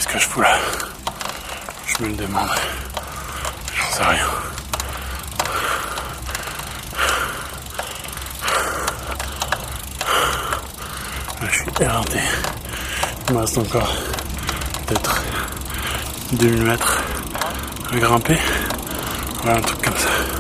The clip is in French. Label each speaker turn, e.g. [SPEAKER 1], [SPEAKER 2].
[SPEAKER 1] que je fous là? Je me le demande. J'en sais rien. Là, je suis éreinté. Il me reste encore peut-être 2000 mètres à grimper. Voilà, un truc comme ça.